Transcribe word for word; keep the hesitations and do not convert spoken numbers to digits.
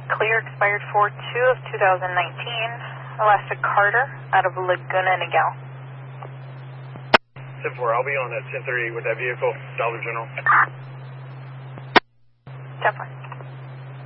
Clear, expired four two of two thousand nineteen. Elastic Carter out of Laguna Niguel. ten four, I'll be on at ten thirty with that vehicle, Dollar General. ten four.